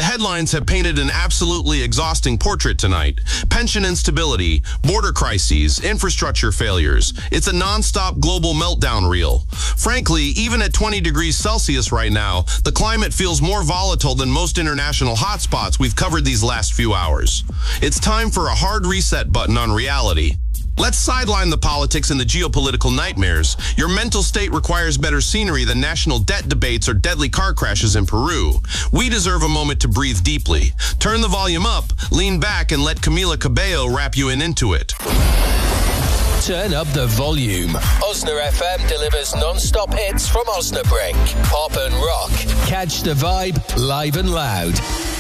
The headlines have painted an absolutely exhausting portrait tonight. Pension instability, border crises, infrastructure failures. It's a non-stop global meltdown reel. Frankly, even at 20 degrees Celsius right now, the climate feels more volatile than most international hotspots we've covered these last few hours. It's time for a hard reset button on reality. Let's sideline the politics and the geopolitical nightmares. Your mental state requires better scenery than national debt debates or deadly car crashes in Peru. We deserve a moment to breathe deeply. Turn the volume up, lean back, and let Camila Cabello wrap you into it. Turn up the volume. Osna FM delivers non-stop hits from Osnabrück. Pop and rock. Catch the vibe live and loud.